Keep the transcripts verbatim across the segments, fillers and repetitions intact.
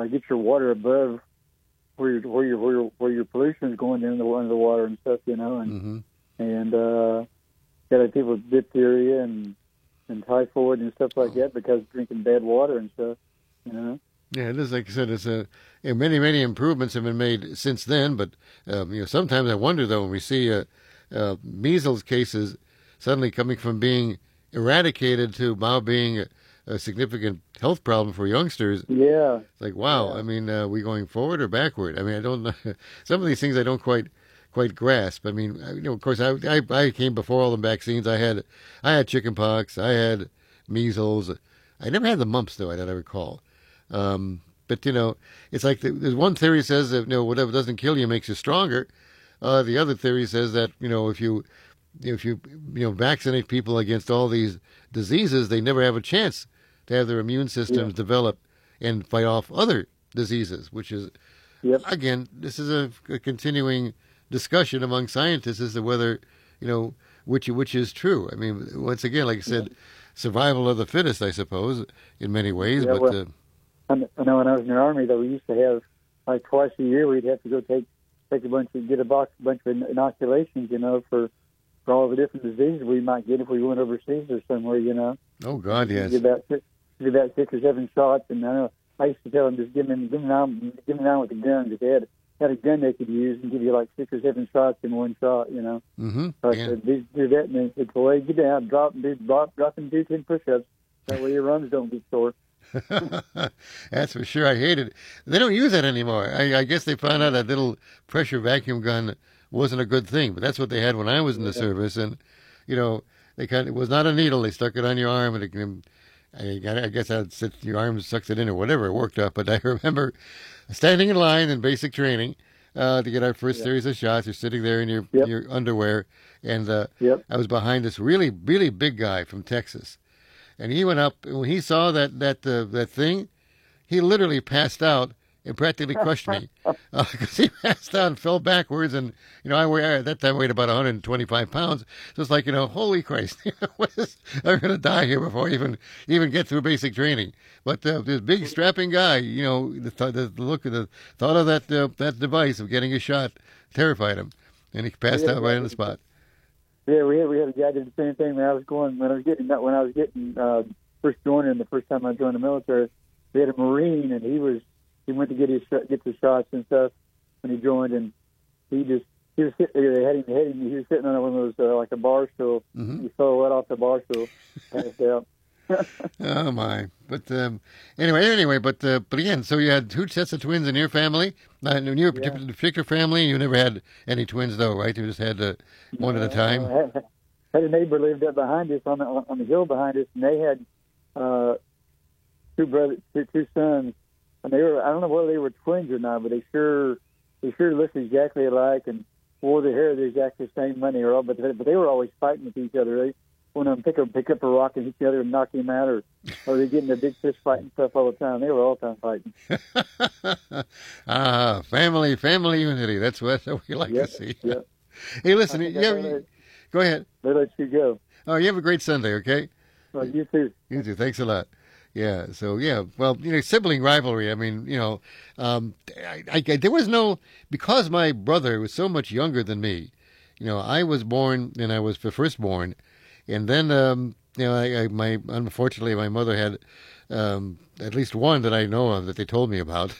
uh, get your water above where your where your where your, where your pollution is going into the into the water and stuff, you know, and Mm-hmm. and uh, got people with diphtheria and and typhoid and stuff like that because of drinking bad water and stuff, you know. Yeah, it is like I said. It's a you know, many many improvements have been made since then, but um, you know sometimes I wonder though when we see uh, uh, measles cases suddenly coming from being eradicated to now being a, a significant health problem for youngsters. Yeah. It's like wow. Yeah. I mean, uh, we going forward or backward? I mean, I don't know. Some of these things I don't quite quite grasp. I mean, I, you know, of course, I, I I came before all the vaccines. I had I had chickenpox. I had measles. I never had the mumps though. That I recall. Um, but you know, it's like the, there's one theory says that you know whatever doesn't kill you makes you stronger. Uh, the other theory says that you know if you if you you know vaccinate people against all these diseases, they never have a chance to have their immune systems Yeah. develop and fight off other diseases. Which is Yep. again, this is a, a continuing discussion among scientists as to whether you know which which is true. I mean, once again, like I said, Yeah. survival of the fittest, I suppose, in many ways. Yeah, but well, uh, I know when I was in the Army, though, we used to have, like, twice a year, we'd have to go take take a bunch of, get a box, bunch of inoculations, you know, for, for all the different diseases we might get if we went overseas or somewhere, you know. oh God, yes. Give about six, give about six or seven shots, and I know I used to tell them, just give me, give me down, give me down with the gun, because they had, had a gun they could use and give you like six or seven shots in one shot, you know. Mm-hmm. So I Yeah. said, do, do that, and they said, well, get down, drop, do, drop, drop and do ten push-ups. That way your runs don't get sore. That's for sure. I hate it. They don't use that anymore. I, I guess they found out that little pressure vacuum gun wasn't a good thing, but that's what they had when I was in the Yeah. service. And, you know, they kind of, it was not a needle. They stuck it on your arm, and it can, I, I guess I'd sit, your arm sucks it in or whatever. It worked out. But I remember standing in line in basic training uh, to get our first Yeah. series of shots. You're sitting there in your, Yep. your underwear, and uh, Yep. I was behind this really, really big guy from Texas. And he went up, and when he saw that that uh, that thing, he literally passed out and practically crushed me. Because uh, he passed out and fell backwards. And, you know, I, weigh, I at that time weighed about one hundred twenty-five pounds. So it's like, you know, holy Christ, what is, I'm going to die here before I even, even get through basic training. But uh, this big strapping guy, you know, the, th- the look of the thought of that uh, that device of getting a shot terrified him. And he passed Yeah, out right yeah. on the spot. Yeah, we had we had a guy that did the same thing when I was going when I was getting when I was getting uh, first joining the first time I joined the military. We had a Marine, and he was he went to get his sh- get the shots and stuff when he joined, and he just he was sitting there. They had him, they had him he was sitting on one of those uh, like a bar stool. Mm-hmm. He fell right off the bar stool, passed out. Oh my! But um, anyway, anyway, but uh, but again, so you had two sets of twins in your family. Uh, in your Yeah. particular family, you never had any twins, though, right? You just had uh, one at a time. Uh, had, had a neighbor lived up behind us on the on the hill behind us, and they had uh, two brothers, two, two sons, and they were I don't know whether they were twins or not, but they sure they sure looked exactly alike and wore the hair the exactly same money or all, but they, but they were always fighting with each other. They one of them pick up pick up a rock and hit the other and knock him out, or or they get in a big fist fight and stuff all the time. They were all the time fighting. Ah, family, family unity. That's what we like Yep, to see. yep. Hey, listen, I you think I have, know that. go ahead. They let you go. Oh, you have a great Sunday, okay? Well, you too. You too. Thanks a lot. Yeah. So yeah. Well, you know, sibling rivalry. I mean, you know, um, I, I, there was no because my brother was so much younger than me. You know, I was born and I was the firstborn, and then um, you know, I, I, my unfortunately my mother had um, at least one that I know of that they told me about.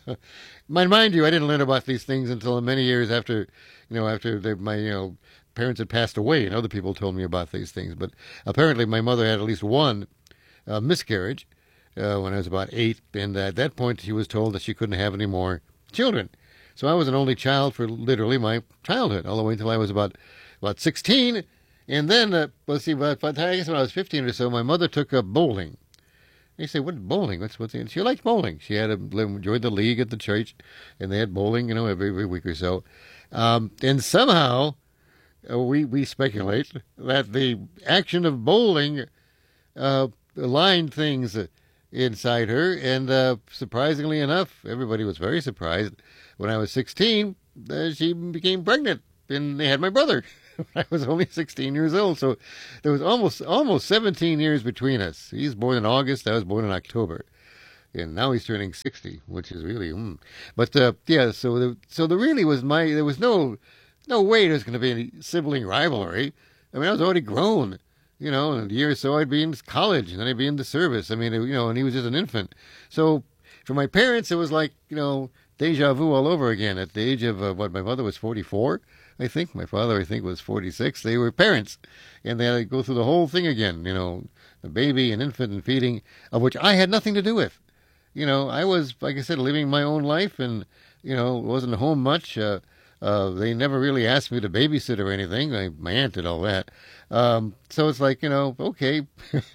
Mind mind you, I didn't learn about these things until many years after, you know, after they, my you know parents had passed away, and other people told me about these things. But apparently, my mother had at least one uh, miscarriage uh, when I was about eight, and at that point, she was told that she couldn't have any more children. So I was an only child for literally my childhood, all the way until I was about about sixteen. And then, uh, let's see, by the time I guess when I was fifteen or so, my mother took up bowling. They say, what bowling? What's what's the, she liked bowling. She had a, enjoyed the league at the church, and they had bowling, you know, every, every week or so. Um, and somehow, uh, we we speculate that the action of bowling uh, aligned things inside her, and uh, surprisingly enough, everybody was very surprised. When I was sixteen, uh, she became pregnant, and they had my brother. I was only sixteen years old, so there was almost almost seventeen years between us. He's born in August, I was born in October. and now he's turning sixty, which is really. Mm. But uh, yeah, so the, so there really was my there was no no way there's going to be any sibling rivalry. I mean, I was already grown, you know. In a year or so, I'd be in college, and then I'd be in the service. I mean, you know, and he was just an infant. So for my parents, it was like, you know, deja vu all over again. At the age of uh, what, my mother was forty-four, I think. My father, I think, was forty-six. They were parents, and they had to go through the whole thing again. You know, a baby, an infant, and feeding, of which I had nothing to do with. You know, I was, like I said, living my own life, and you know, wasn't home much. Uh, uh, they never really asked me to babysit or anything. I, my aunt did all that. Um, so it's like, you know, okay,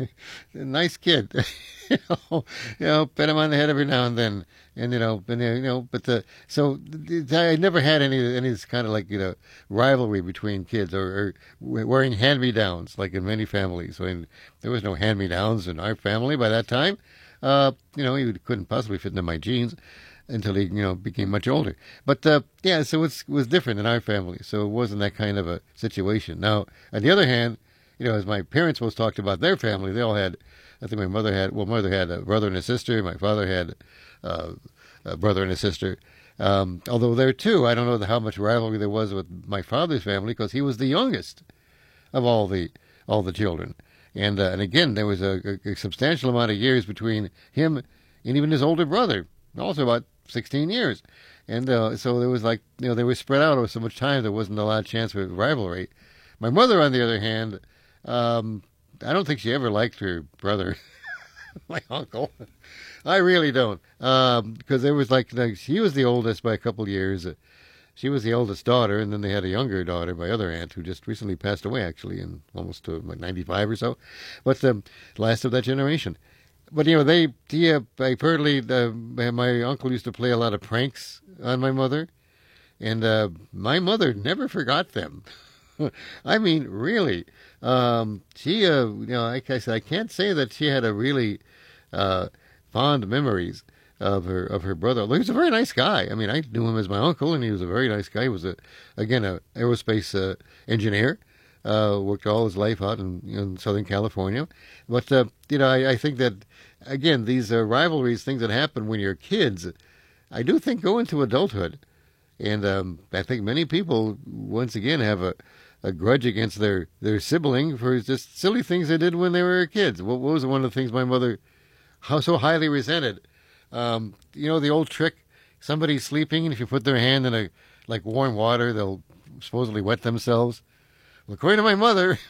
nice kid. you know, you know, pat him on the head every now and then, and you know, and you know, but the so I never had any any kind of like, you know, rivalry between kids or, or wearing hand-me-downs like in many families. I mean, there was no hand-me-downs in our family by that time. Uh, you know, he couldn't possibly fit into my jeans until he, you know, became much older. But uh, yeah, so it's, it was different in our family. So it wasn't that kind of a situation. Now, on the other hand, you know, as my parents both talked about their family, they all had, I think my mother had, well, mother had a brother and a sister. My father had uh, a brother and a sister. Um, although there too, I don't know how much rivalry there was with my father's family because he was the youngest of all the all the children. And uh, and again, there was a, a, a substantial amount of years between him and even his older brother, also about sixteen years. And uh, so there was like, you know, they were spread out over so much time, there wasn't a lot of chance for rivalry. My mother, on the other hand, um, I don't think she ever liked her brother, my uncle. I really don't. Um, because there was like, like, she was the oldest by a couple of years. Uh, she was the oldest daughter, and then they had a younger daughter, my other aunt, who just recently passed away, actually, in almost to like ninety-five or so. But the um, last of that generation. But, you know, they, yeah, apparently uh, my uncle used to play a lot of pranks on my mother, and uh, my mother never forgot them. I mean, really. Um, she, uh, you know, like I said, I can't say that she had a really uh, fond memories of her of her brother. He was a very nice guy. I mean, I knew him as my uncle, and he was a very nice guy. He was, a, again, an aerospace uh, engineer. Uh, worked all his life out in, you know, in Southern California. But, uh, you know, I, I think that, again, these uh, rivalries, things that happen when you're kids, I do think go into adulthood. And um, I think many people, once again, have a, a grudge against their, their sibling for just silly things they did when they were kids. What, what was one of the things my mother how so highly resented? Um, you know, the old trick, somebody's sleeping, and if you put their hand in a like warm water, they'll supposedly wet themselves. Well, according to my mother,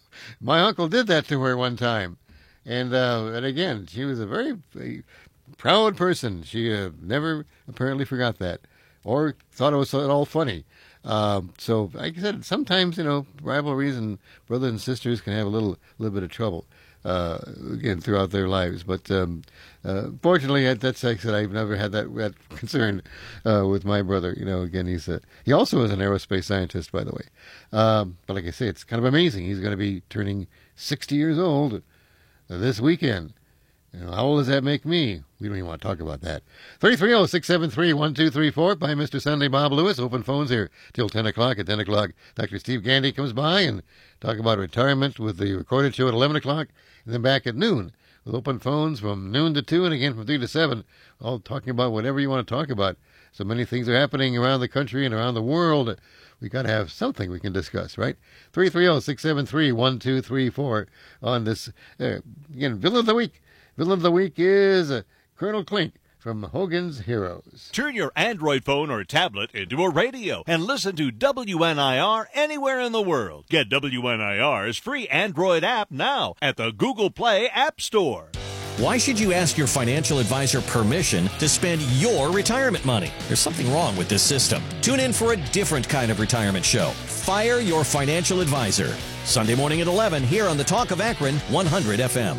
my uncle did that to her one time. And uh, and again, she was a very a proud person. She uh, never apparently forgot that or thought it was at all funny. Um, so, like I said, sometimes, you know, rivalries and brothers and sisters can have a little little bit of trouble, uh, again, throughout their lives. But um, uh, fortunately, that's like I said, I've never had that, that concern uh, with my brother. You know, again, he's a, he also is an aerospace scientist, by the way. Um, but like I say, it's kind of amazing. He's going to be turning sixty years old this weekend. You know, how old does that make me? We don't even want to talk about that. three three zero, six seven three, one two three four by Mister Sunday Bob Lewis. Open phones here till ten o'clock. At ten o'clock, Doctor Steve Gandy comes by and talk about retirement with the recorded show at eleven o'clock. And then back at noon with open phones from noon to two and again from three to seven. All talking about whatever you want to talk about. So many things are happening around the country and around the world. We got to have something we can discuss, right? three three zero, six seven three, one two three four on this, uh, again, Villain of the Week. Villain of the Week is uh, Colonel Klink from Hogan's Heroes. Turn your Android phone or tablet into a radio and listen to W N I R anywhere in the world. Get W N I R's free Android app now at the Google Play App Store. Why should you ask your financial advisor permission to spend your retirement money? There's something wrong with this system. Tune in for a different kind of retirement show. Fire Your Financial Advisor. Sunday morning at eleven here on the Talk of Akron, one hundred F M.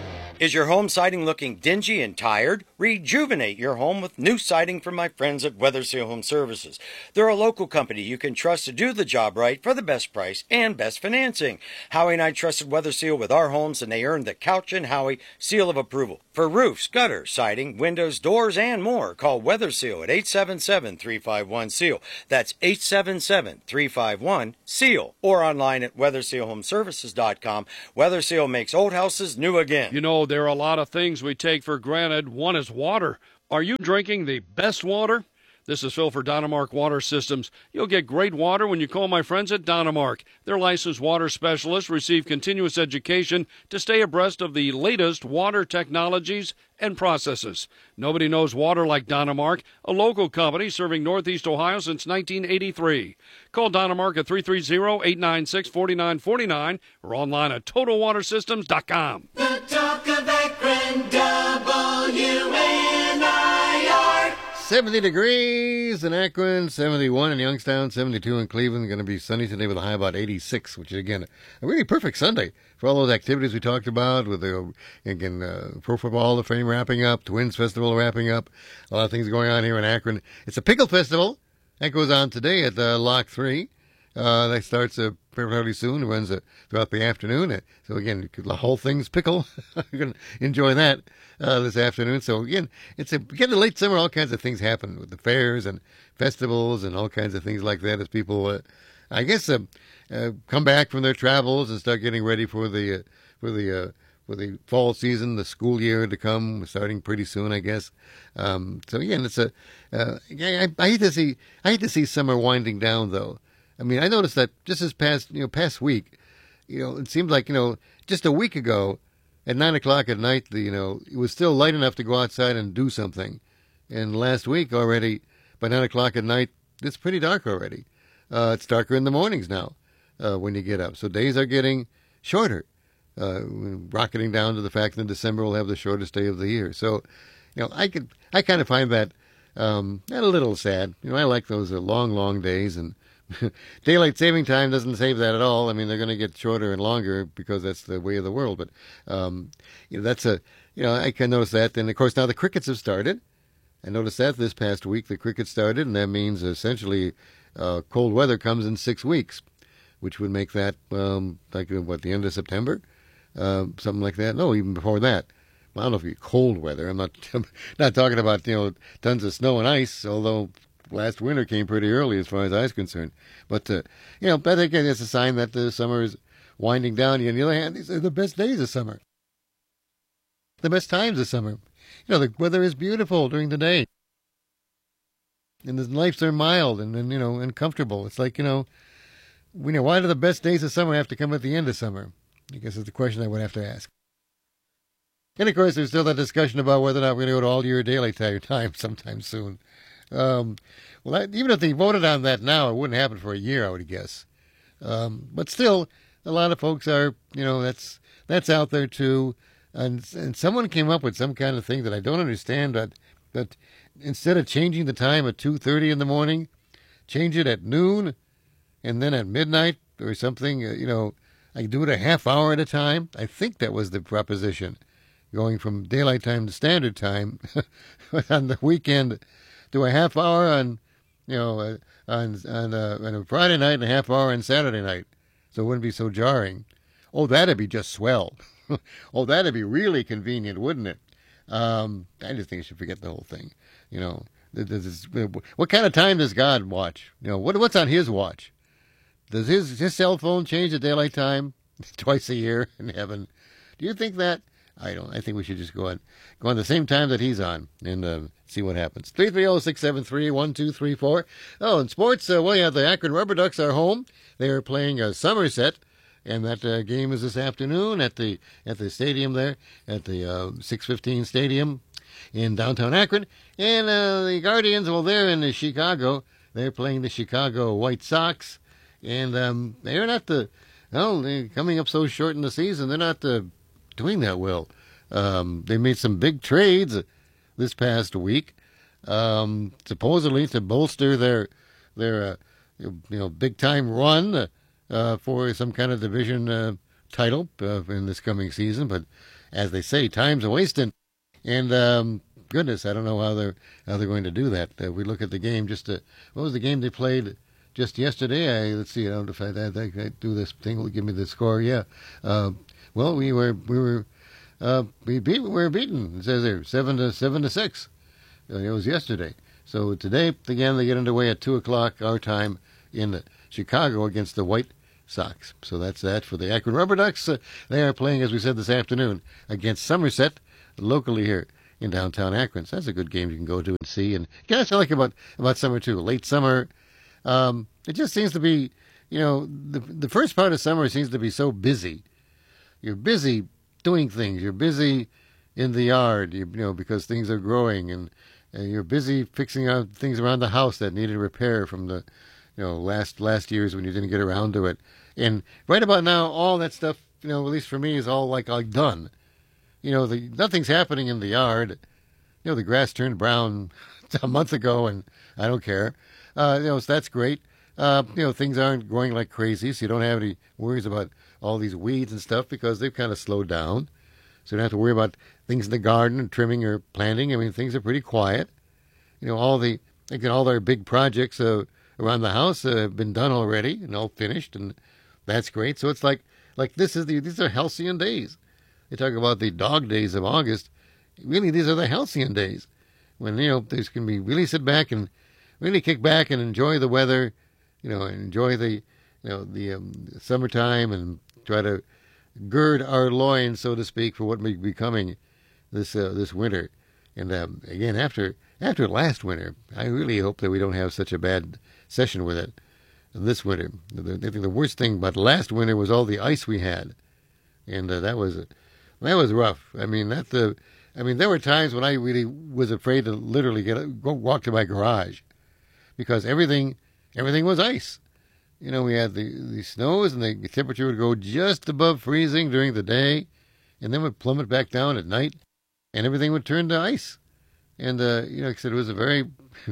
Is your home siding looking dingy and tired? Rejuvenate your home with new siding from my friends at Weather Seal Home Services. They're a local company you can trust to do the job right for the best price and best financing. Howie and I trusted Weather Seal with our homes, and they earned the Couch and Howie seal of approval. For roofs, gutters, siding, windows, doors, and more, call Weather Seal at eight seven seven, three five one, S E A L. That's eight seven seven, three five one, S E A L. Or online at weather seal home services dot com. Weather Seal makes old houses new again. You know, there are a lot of things we take for granted. One is water. Are you drinking the best water? This is Phil for Dynamark Water Systems. You'll get great water when you call my friends at Dynamark. Their licensed water specialists receive continuous education to stay abreast of the latest water technologies and processes. Nobody knows water like Dynamark, a local company serving Northeast Ohio since nineteen eighty-three. Call Dynamark at three three zero, eight nine six, four nine four nine or online at total water systems dot com. The talk of Akron, W N I R. seventy degrees in Akron, seventy-one in Youngstown, seventy-two in Cleveland. Going to be sunny today with a high about eighty-six, which is, again, a really perfect Sunday for all those activities we talked about with, the again, uh, Pro Football Hall of Fame wrapping up, Twins Festival wrapping up, a lot of things going on here in Akron. It's a Pickle Festival. That goes on today at uh, Lock three. Uh, that starts uh, fairly soon. It runs uh, throughout the afternoon. Uh, so, again, the whole thing's pickle. You're going to enjoy that uh, this afternoon. So, again, it's a, again, the late summer, all kinds of things happen with the fairs and festivals and all kinds of things like that as people, uh, I guess, uh, uh, come back from their travels and start getting ready for the uh, for the uh, for the fall season, the school year to come, starting pretty soon, I guess. Um, so, again, it's a uh, I, I hate to see I hate to see summer winding down, though. I mean, I noticed that just this past, you know, past week, you know, it seemed like, you know, just a week ago at nine o'clock at night, the, you know, it was still light enough to go outside and do something. And last week already, by nine o'clock at night, it's pretty dark already. Uh, it's darker in the mornings now uh, when you get up. So days are getting shorter, uh, rocketing down to the fact that December will have the shortest day of the year. So, you know, I could, I kind of find that um, a little sad. You know, I like those uh, long, long days, and daylight saving time doesn't save that at all. I mean, they're going to get shorter and longer because that's the way of the world. But um, you know, that's a you know, I can notice that. And of course, now the crickets have started. I noticed that this past week the crickets started, and that means essentially uh, cold weather comes in six weeks, which would make that um, like what, the end of September, uh, something like that. No, even before that. Well, I don't know if you cold weather. I'm not I'm not talking about, you know, tons of snow and ice, although last winter came pretty early as far as I was concerned. But, uh, you know, I think it's a sign that the summer is winding down. On the other hand, these are the best days of summer. The best times of summer. You know, the weather is beautiful during the day. And the nights are mild and, and, you know, and comfortable. It's like, you know, we know, why do the best days of summer have to come at the end of summer? I guess is the question I would have to ask. And, of course, there's still that discussion about whether or not we're going to go to all-year daylight time sometime soon. Um, well, that, even if they voted on that now, it wouldn't happen for a year, I would guess. Um, but still, a lot of folks are, you know, that's that's out there too. And and someone came up with some kind of thing that I don't understand. That that instead of changing the time at two thirty in the morning, change it at noon, and then at midnight or something. Uh, you know, I do it a half hour at a time. I think that was the proposition, going from daylight time to standard time on the weekend. Do a half hour on, you know, uh, on on, uh, on a Friday night and a half hour on Saturday night, so it wouldn't be so jarring. Oh, that'd be just swell. Oh, that'd be really convenient, wouldn't it? Um, I just think you should forget the whole thing. You know, this is, what kind of time does God watch? You know, what what's on His watch? Does his his cell phone change the daylight time twice a year in heaven? Do you think that? I don't. I think we should just go on, go on the same time that he's on, and uh, see what happens. three three zero, six seven three, one two three four. Oh, in sports, uh, well, yeah, the Akron Rubber Ducks are home. They are playing uh, Somerset, and that uh, game is this afternoon at the at the stadium there, at the uh, six fifteen Stadium in downtown Akron. And uh, the Guardians, well, they're in Chicago. They're playing the Chicago White Sox, and um, they're not the, well, they're coming up so short in the season, they're not the doing that well. Um, they made some big trades this past week, um, supposedly to bolster their their uh, you know big time run uh, for some kind of division uh, title uh, in this coming season. But as they say, time's a wasting, and um, goodness, I don't know how they're how they're going to do that. Uh, we look at the game. Just to, what was the game they played just yesterday? I, let's see. I don't know if I, I, I do this thing. Will give me the score. Yeah. Uh, Well, we were we were uh, we beat we were beaten. It says there seven to seven to six. Uh, it was yesterday. So today again they get underway at two o'clock our time in Chicago against the White Sox. So that's that for the Akron Rubber Ducks. Uh, they are playing, as we said this afternoon, against Somerset, locally here in downtown Akron. So that's a good game you can go to and see. And yeah, that's what I like about, about summer, too. Late summer, um, it just seems to be, you know, the, the first part of summer seems to be so busy. You're busy doing things. You're busy in the yard, you, you know, because things are growing. And, and you're busy fixing out things around the house that needed repair from the, you know, last last years when you didn't get around to it. And right about now, all that stuff, you know, at least for me, is all like, like done. You know, the, nothing's happening in the yard. You know, the grass turned brown a month ago, and I don't care. Uh, you know, so that's great. Uh, you know, things aren't growing like crazy, so you don't have any worries about all these weeds and stuff because they've kind of slowed down. So you don't have to worry about things in the garden, trimming or planting. I mean, things are pretty quiet. You know, all the, again, all their big projects uh, around the house uh, have been done already and all finished, and that's great. So it's like, like this is the, these are halcyon days. They talk about the dog days of August. Really, these are the halcyon days when, you know, they can be really sit back and really kick back and enjoy the weather, you know, enjoy the, you know, the um, summertime and try to gird our loins, so to speak, for what may be coming this uh, this winter. And um, again, after after last winter, I really hope that we don't have such a bad session with it this winter. I think the worst thing about last winter was all the ice we had, and uh, that was that was rough. I mean, that the I mean, there were times when I really was afraid to literally get go walk to my garage because everything everything was ice. You know, we had the, the snows, and the temperature would go just above freezing during the day, and then would plummet back down at night, and everything would turn to ice. And, uh, you know, like I said, it was a very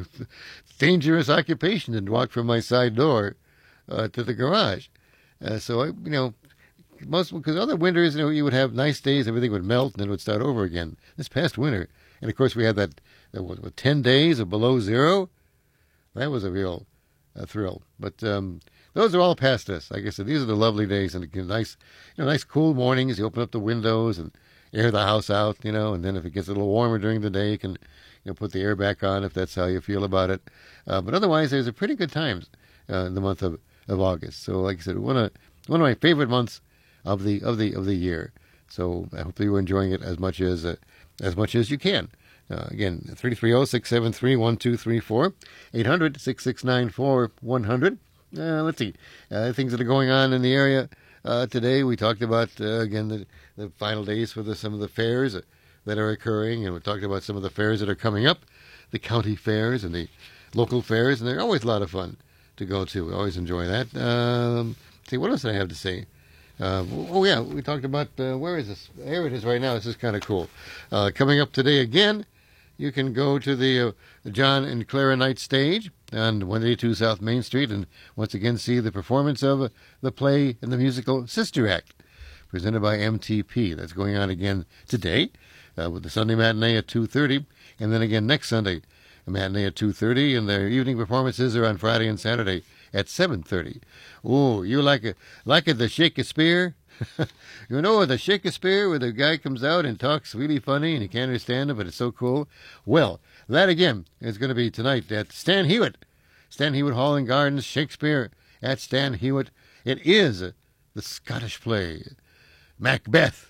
dangerous occupation to walk from my side door uh, to the garage. Uh, so, I, you know, most because other winters, you know, you would have nice days, everything would melt, and then it would start over again. This past winter, and of course we had that, that what, what, ten days of below zero. That was a real uh, thrill. But um, those are all past us. Like I said, these are the lovely days, and again, nice, you know, nice cool mornings. You open up the windows and air the house out, you know, and then if it gets a little warmer during the day, you can, you know, put the air back on if that's how you feel about it. Uh, but otherwise, there's a pretty good times uh, in the month of, of August. So, like I said, one of one of my favorite months of the of the of the year. So I hope that you're enjoying it as much as uh, as much as you can. Uh, again, three three zero, six seven three, one two three four, eight hundred, six six nine four, one hundred. Uh, let's see. Uh, things that are going on in the area uh, today. We talked about, uh, again, the, the final days for the, some of the fairs that are occurring, and we talked about some of the fairs that are coming up, the county fairs and the local fairs, and they're always a lot of fun to go to. We always enjoy that. Um, see, what else did I have to say? Uh, oh, yeah, we talked about, uh, where is this? Here it is right now. This is kind of cool. Uh, coming up today again, you can go to the uh, John and Clara Knight stage on one eighty-two South Main Street and once again see the performance of uh, the play and the musical Sister Act, presented by M T P. That's going on again today uh, with the Sunday matinee at two thirty, and then again next Sunday, a matinee at two thirty, and their evening performances are on Friday and Saturday at seven thirty. Oh, you like it, like it the Shakespeare? You know the Shakespeare where the guy comes out and talks really funny and you can't understand him, but it's so cool? Well, that again is going to be tonight at Stan Hewitt. Stan Hewitt Hall and Gardens, Shakespeare at Stan Hewitt. It is the Scottish play, Macbeth.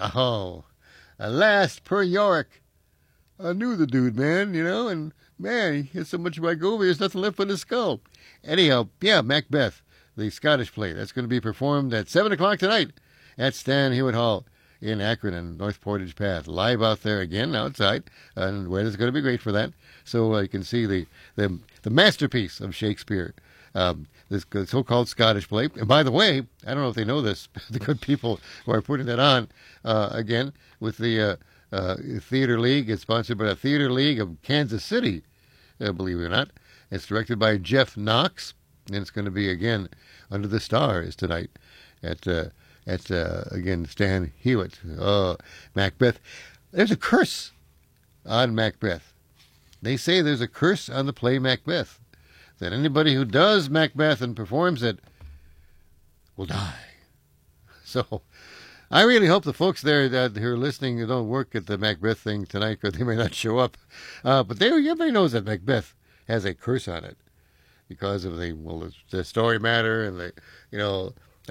Oh, alas, per Yorick. I knew the dude, man, you know, and man, he has so much by go over, there's nothing left on his skull. Anyhow, yeah, Macbeth, the Scottish play. That's going to be performed at seven o'clock tonight at Stan Hewitt Hall in Akron and North Portage Path. Live out there again, outside, and weather's going to be great for that. So uh, you can see the, the, the masterpiece of Shakespeare, um, this so-called Scottish play. And by the way, I don't know if they know this, the good people who are putting that on, uh, again, with the uh, uh, Theater League. It's sponsored by the Theater League of Kansas City, uh, believe it or not. It's directed by Jeff Knox, and it's going to be, again, under the stars tonight at, uh, at uh, again, Stan Hewitt. Oh, Macbeth. There's a curse on Macbeth. They say there's a curse on the play Macbeth, that anybody who does Macbeth and performs it will die. So I really hope the folks there that who are listening don't work at the Macbeth thing tonight, because they may not show up. Uh, but they, everybody knows that Macbeth has a curse on it because of the well, the story matter and the, you know,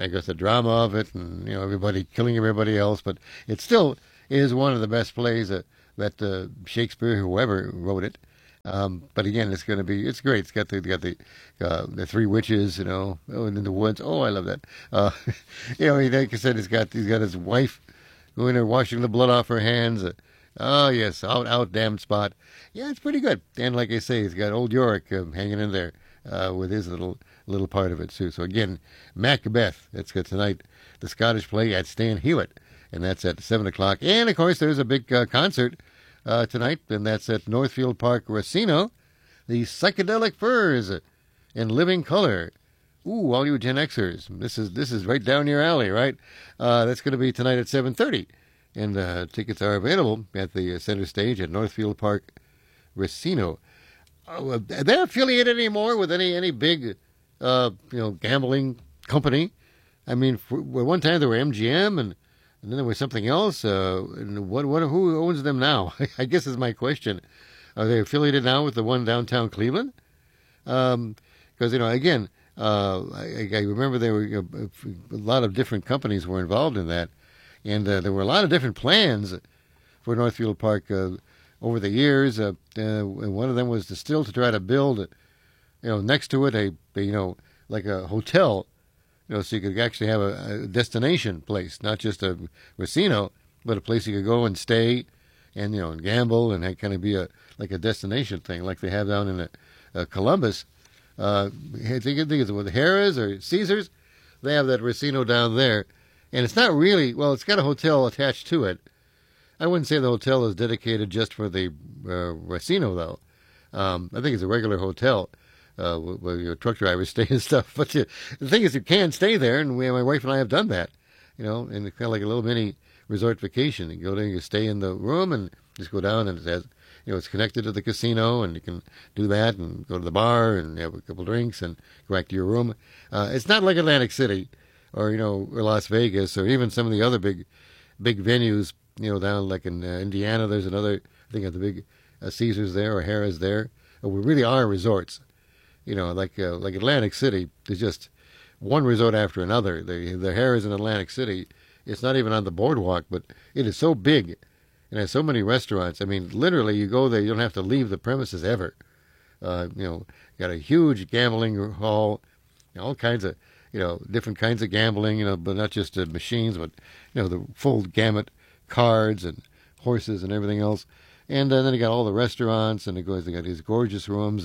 I guess the drama of it, and you know everybody killing everybody else, but it still is one of the best plays that that uh, Shakespeare, whoever wrote it. Um, but again, it's going to be it's great. It's got the got the uh, the three witches, you know, oh, and in the woods. Oh, I love that. Uh, you know, like I said, he's got he's got his wife going there washing the blood off her hands. Uh, oh yes, out out damn spot. Yeah, it's pretty good. And like I say, he's got old Yorick um, hanging in there uh, with his little little part of it too. So again, Macbeth. That's good tonight. The Scottish play at Stan Hewitt, and that's at seven o'clock. And of course, there's a big uh, concert uh, tonight, and that's at Northfield Park Racino. The Psychedelic Furs in living color. Ooh, all you Gen Xers, this is this is right down your alley, right? Uh, that's going to be tonight at seven thirty, and uh, tickets are available at the center stage at Northfield Park Racino. Uh, are they affiliated anymore with any any big, uh, you know, gambling company? I mean, for, well, one time there were M G M, and, and then there was something else. Uh, and what what who owns them now? I guess is my question. Are they affiliated now with the one downtown Cleveland? Because um, you know, again. Uh, I, I remember there were you know, a lot of different companies were involved in that, and uh, there were a lot of different plans for Northfield Park uh, over the years. Uh, uh, one of them was to still to try to build, you know, next to it a, a you know like a hotel, you know, so you could actually have a, a destination place, not just a casino, but a place you could go and stay, and you know, and gamble, and kind of be a like a destination thing, like they have down in uh, Columbus. Uh, I think, I think it's with Harrah's or Caesars. They have that Racino down there. And it's not really, well, it's got a hotel attached to it. I wouldn't say the hotel is dedicated just for the uh, Racino, though. Um, I think it's a regular hotel uh, where your truck drivers stay and stuff. But you, the thing is, you can stay there, and we, my wife and I have done that, you know, and it's kind of like a little mini resort vacation. You go there, you stay in the room, and just go down, and it has, you know, it's connected to the casino, and you can do that and go to the bar and have a couple drinks and go back to your room. Uh, it's not like Atlantic City or, you know, or Las Vegas or even some of the other big big venues, you know, down like in uh, Indiana. There's another, I think, at the big uh, Caesars there or Harrah's there. Uh, we really are resorts. You know, like uh, like Atlantic City, there's just one resort after another. The, the Harrah's in Atlantic City, it's not even on the boardwalk, but it is so big. And has so many restaurants. I mean, literally, you go there, you don't have to leave the premises ever. Uh, you know, got a huge gambling hall, you know, all kinds of, you know, different kinds of gambling, you know, but not just uh, machines, but, you know, the full gamut, cards and horses and everything else. And uh, then you got all the restaurants, and it goes, they got these gorgeous rooms.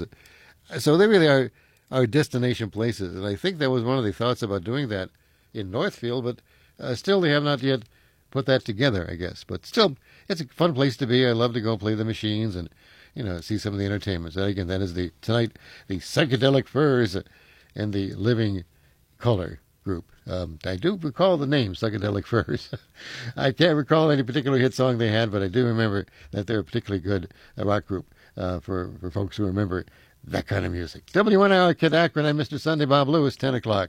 So they really are, are destination places. And I think that was one of the thoughts about doing that in Northfield, but uh, still they have not yet put that together, I guess. But still, it's a fun place to be. I love to go play the machines and, you know, see some of the entertainment. So again, that is the tonight the Psychedelic Furs and the Living Color group. Um, I do recall the name Psychedelic Furs. I can't recall any particular hit song they had, but I do remember that they're a particularly good uh, rock group uh, for for folks who remember that kind of music. W N I R Kid Akron. I'm Mister Sunday Bob Lewis. Ten o'clock.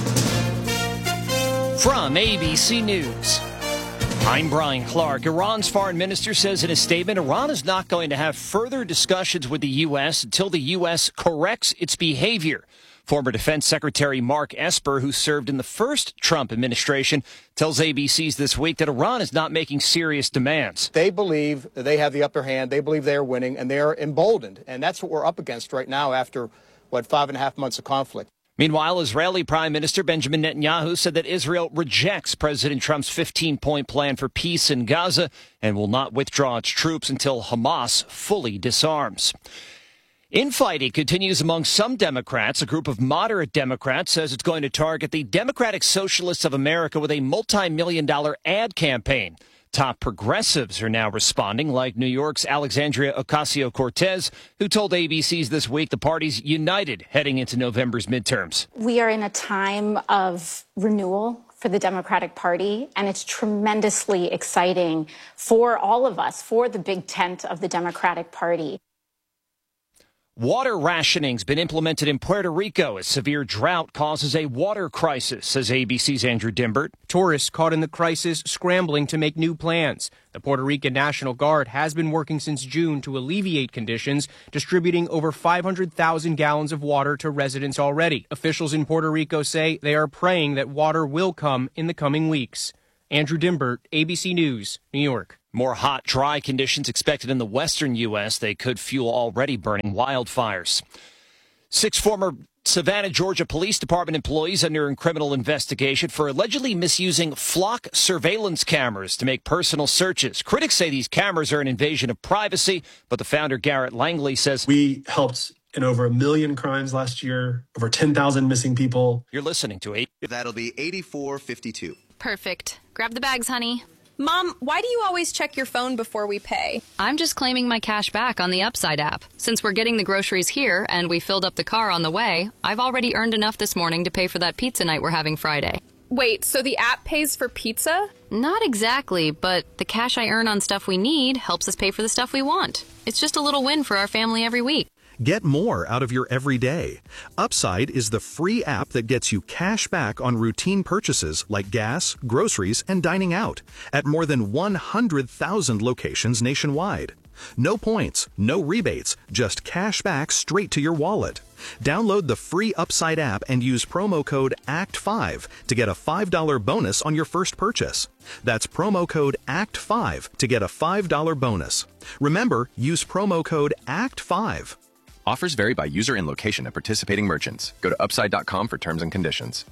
From A B C News, I'm Brian Clark. Iran's foreign minister says in a statement Iran is not going to have further discussions with the U S until the U S corrects its behavior. Former Defense Secretary Mark Esper, who served in the first Trump administration, tells A B C's This Week that Iran is not making serious demands. They believe they have the upper hand. They believe they are winning, and they are emboldened. And that's what we're up against right now after, what, five and a half months of conflict. Meanwhile, Israeli Prime Minister Benjamin Netanyahu said that Israel rejects President Trump's fifteen-point plan for peace in Gaza and will not withdraw its troops until Hamas fully disarms. Infighting continues among some Democrats. A group of moderate Democrats says it's going to target the Democratic Socialists of America with a multi-million dollar ad campaign. Top progressives are now responding, like New York's Alexandria Ocasio-Cortez, who told A B C's This Week the party's united heading into November's midterms. We are in a time of renewal for the Democratic Party, and it's tremendously exciting for all of us, for the big tent of the Democratic Party. Water rationing's been implemented in Puerto Rico as severe drought causes a water crisis, says A B C's Andrew Dimbert. Tourists caught in the crisis scrambling to make new plans. The Puerto Rican National Guard has been working since June to alleviate conditions, distributing over five hundred thousand gallons of water to residents already. Officials in Puerto Rico say they are praying that water will come in the coming weeks. Andrew Dimbert, A B C News, New York. More hot, dry conditions expected in the western U S. They could fuel already burning wildfires. Six former Savannah, Georgia Police Department employees under criminal investigation for allegedly misusing flock surveillance cameras to make personal searches. Critics say these cameras are an invasion of privacy, but the founder, Garrett Langley, says we helped in over a million crimes last year, over ten thousand missing people. You're listening to eight. That'll be eighty-four fifty-two. Perfect. Grab the bags, honey. Mom, why do you always check your phone before we pay? I'm just claiming my cash back on the Upside app. Since we're getting the groceries here and we filled up the car on the way, I've already earned enough this morning to pay for that pizza night we're having Friday. Wait, so the app pays for pizza? Not exactly, but the cash I earn on stuff we need helps us pay for the stuff we want. It's just a little win for our family every week. Get more out of your everyday. Upside is the free app that gets you cash back on routine purchases like gas, groceries, and dining out at more than one hundred thousand locations nationwide. No points, no rebates, just cash back straight to your wallet. Download the free Upside app and use promo code A C T five to get a five dollars bonus on your first purchase. That's promo code A C T five to get a five dollars bonus. Remember, use promo code A C T five. Offers vary by user and location at participating merchants. Go to upside dot com for terms and conditions.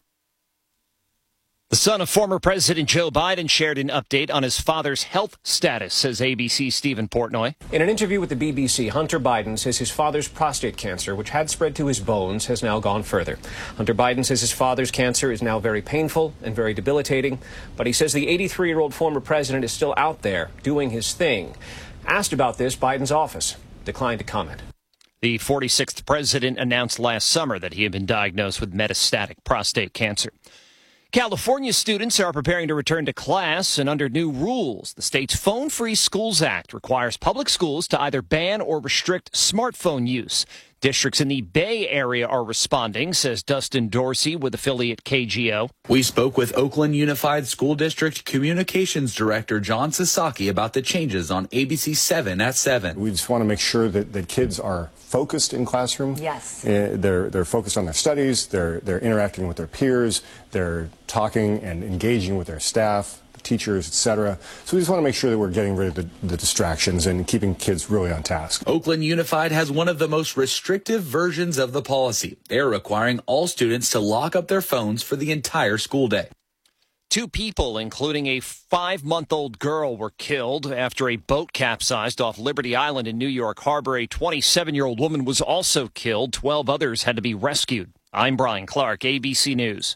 The son of former President Joe Biden shared an update on his father's health status, says A B C's Stephen Portnoy. In an interview with the B B C, Hunter Biden says his father's prostate cancer, which had spread to his bones, has now gone further. Hunter Biden says his father's cancer is now very painful and very debilitating, but he says the eighty-three-year-old former president is still out there doing his thing. Asked about this, Biden's office declined to comment. The forty-sixth president announced last summer that he had been diagnosed with metastatic prostate cancer. California students are preparing to return to class, and under new rules, the state's Phone-Free Schools Act requires public schools to either ban or restrict smartphone use. Districts in the Bay Area are responding, says Dustin Dorsey with affiliate K G O. We spoke with Oakland Unified School District Communications Director John Sasaki about the changes on A B C seven at seven. We just want to make sure that, that kids are focused in classroom. Yes. Uh, they're, they're focused on their studies, they're, they're interacting with their peers, they're talking and engaging with their staff, teachers, et cetera. So we just want to make sure that we're getting rid of the, the distractions and keeping kids really on task. Oakland Unified has one of the most restrictive versions of the policy. They're requiring all students to lock up their phones for the entire school day. Two people, including a five-month-old girl, were killed after a boat capsized off Liberty Island in New York Harbor. A twenty-seven-year-old woman was also killed. Twelve others had to be rescued. I'm Brian Clark, A B C News.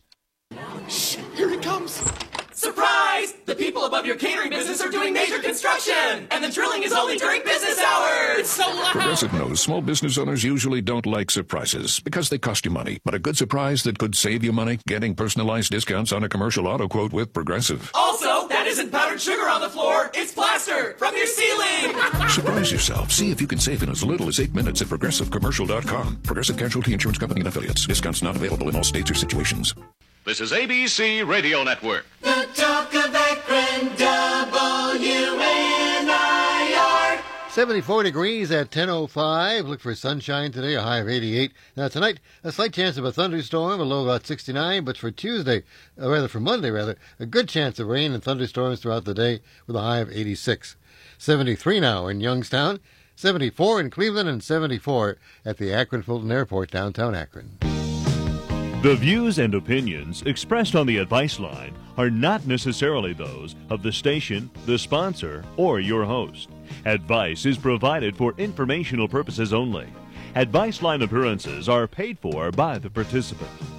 Shh, here he comes. Surprise! The people above your catering business are doing major construction, and the drilling is only during business hours. It's so loud. Progressive knows small business owners usually don't like surprises because they cost you money. But a good surprise that could save you money? Getting personalized discounts on a commercial auto quote with Progressive. Also, that isn't powdered sugar on the floor. It's plaster from your ceiling. Surprise yourself. See if you can save in as little as eight minutes at progressive commercial dot com. Progressive Casualty Insurance Company and Affiliates. Discounts not available in all states or situations. This is A B C Radio Network. The talk of Akron, W N I R. seventy-four degrees at ten oh five. Look for sunshine today, a high of eighty-eight. Now tonight, a slight chance of a thunderstorm, a low about sixty-nine. But for Tuesday, or rather for Monday, rather, a good chance of rain and thunderstorms throughout the day with a high of eighty-six. seventy-three now in Youngstown, seventy-four in Cleveland, and seventy-four at the Akron-Fulton Airport, downtown Akron. The views and opinions expressed on the advice line are not necessarily those of the station, the sponsor, or your host. Advice is provided for informational purposes only. Advice line appearances are paid for by the participant.